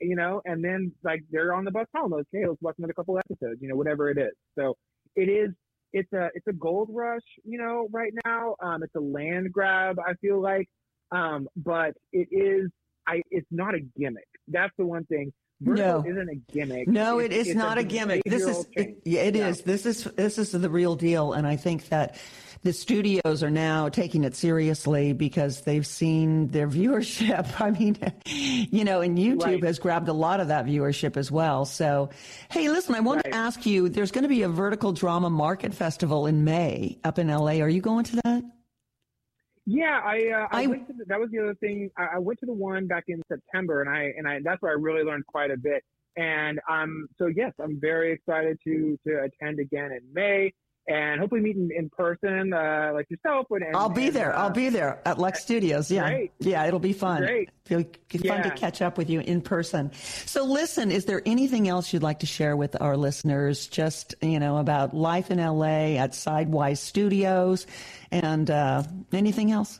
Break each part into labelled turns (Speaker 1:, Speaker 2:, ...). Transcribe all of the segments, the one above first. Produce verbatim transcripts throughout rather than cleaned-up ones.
Speaker 1: you know, and then like they're on the bus home. Okay, let's watch another couple episodes, you know, whatever it is. So it is, it's a, it's a gold rush, you know, right now. Um, it's a land grab, I feel like, um, but it is, I, it's not a gimmick. That's the one thing. Vertical
Speaker 2: no,
Speaker 1: isn't a gimmick.
Speaker 2: No,
Speaker 1: it's,
Speaker 2: it is
Speaker 1: it's
Speaker 2: not a, a gimmick. This is, it, yeah, it yeah. is. This is, this is the real deal. And I think that the studios are now taking it seriously because they've seen their viewership. I mean, you know, and YouTube right. has grabbed a lot of that viewership as well. So, hey, listen, I want right. to ask you, there's going to be a Vertical Drama Market Festival in May up in L A. Are you going to that?
Speaker 1: Yeah, I, uh, I, I went to the, that was the other thing. I, I went to the one back in September, and I and I that's where I really learned quite a bit. And um, so yes, I'm very excited to to attend again in May, and hopefully meet in, in person, uh, like yourself. And, and
Speaker 2: I'll be
Speaker 1: and,
Speaker 2: there.
Speaker 1: Uh,
Speaker 2: I'll be there at Lex Studios. Yeah,
Speaker 1: great.
Speaker 2: yeah, it'll be fun.
Speaker 1: Great,
Speaker 2: it'll be fun
Speaker 1: yeah.
Speaker 2: to catch up with you in person. So, listen, is there anything else you'd like to share with our listeners? Just you know about life in L A at Sidewise Studios, and uh, anything else?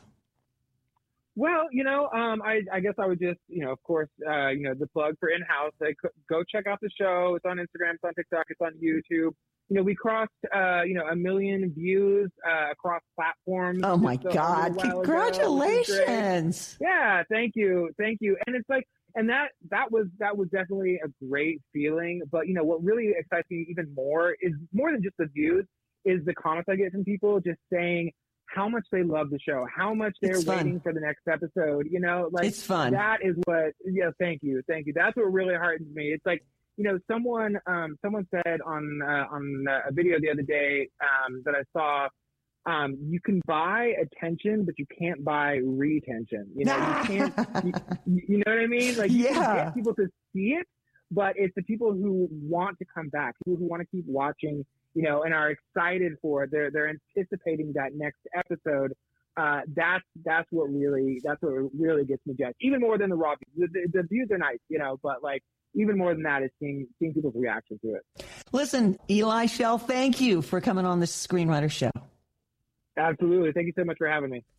Speaker 1: Well, you know, um, I, I guess I would just, you know, of course, uh, you know, the plug for In-House. Like, go check out the show. It's on Instagram, it's on TikTok, it's on YouTube. You know, we crossed, uh, you know, a million views uh, across platforms.
Speaker 2: Oh my God! Congratulations!
Speaker 1: Ago, yeah, thank you, thank you. And it's like, and that that was that was definitely a great feeling. But you know, what really excites me even more is more than just the views, is the comments I get from people just saying how much they love the show, how much they're waiting for the next episode, you know, like
Speaker 2: it's fun.
Speaker 1: That is what, yeah, thank you. Thank you. That's what really heartens me. It's like, you know, someone, um, someone said on, uh, on a video the other day, um, that I saw, um, you can buy attention, but you can't buy retention. You know, you can't, you, you know what I mean? Like, you
Speaker 2: yeah.
Speaker 1: can get people to see it, but it's the people who want to come back, people who want to keep watching, you know, and are excited for it. They're they're anticipating that next episode. Uh, that's that's what really that's what really gets me jazzed. Even more than the raw views. The, the, the views are nice, you know, but like even more than that is seeing seeing people's reaction to it.
Speaker 2: Listen, Eli Schell, thank you for coming on the Screenwriter Show.
Speaker 1: Absolutely, thank you so much for having me.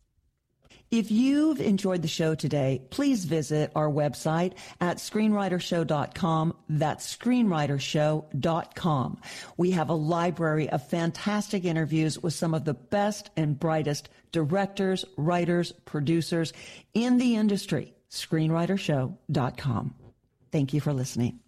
Speaker 2: If you've enjoyed the show today, please visit our website at screenwriter show dot com. That's screenwriter show dot com. We have a library of fantastic interviews with some of the best and brightest directors, writers, producers in the industry. screenwriter show dot com. Thank you for listening.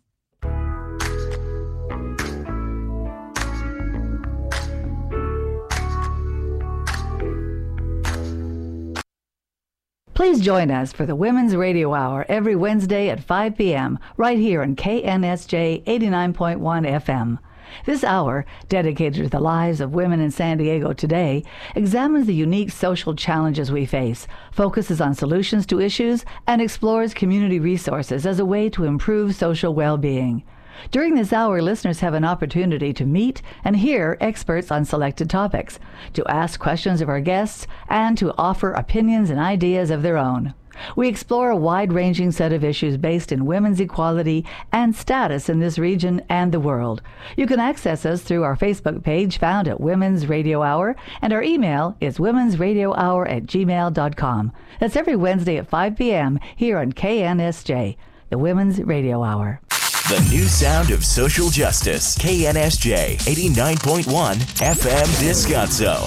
Speaker 3: Please join us for the Women's Radio Hour every Wednesday at five p.m. right here on K N S J eighty-nine point one F M. This hour, dedicated to the lives of women in San Diego today, examines the unique social challenges we face, focuses on solutions to issues, and explores community resources as a way to improve social well-being. During this hour, listeners have an opportunity to meet and hear experts on selected topics, to ask questions of our guests, and to offer opinions and ideas of their own. We explore a wide-ranging set of issues based in women's equality and status in this region and the world. You can access us through our Facebook page found at Women's Radio Hour, and our email is womens radio hour at gmail dot com. That's every Wednesday at five p.m. here on K N S J, the Women's Radio Hour.
Speaker 4: The new sound of social justice. K N S J eighty-nine point one F M Descanso.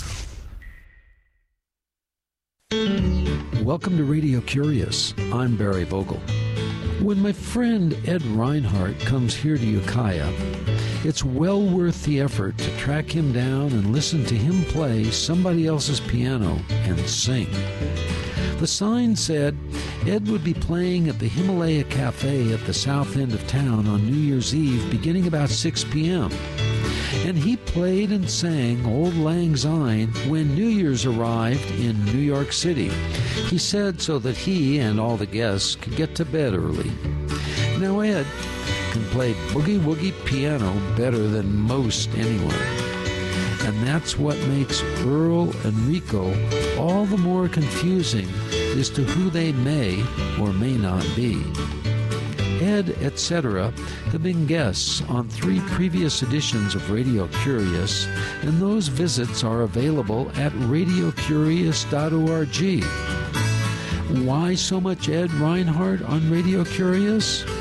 Speaker 5: Welcome to Radio Curious. I'm Barry Vogel. When my friend Ed Reinhardt comes here to Ukiah, it's well worth the effort to track him down and listen to him play somebody else's piano and sing. The sign said Ed would be playing at the Himalaya Cafe at the south end of town on New Year's Eve beginning about six p.m. And he played and sang Auld Lang Syne when New Year's arrived in New York City. He said so that he and all the guests could get to bed early. Now Ed can play boogie-woogie piano better than most anyone. And that's what makes Earl and Rico all the more confusing as to who they may or may not be. Ed, et cetera, have been guests on three previous editions of Radio Curious, and those visits are available at radio curious dot org. Why so much Ed Reinhardt on Radio Curious?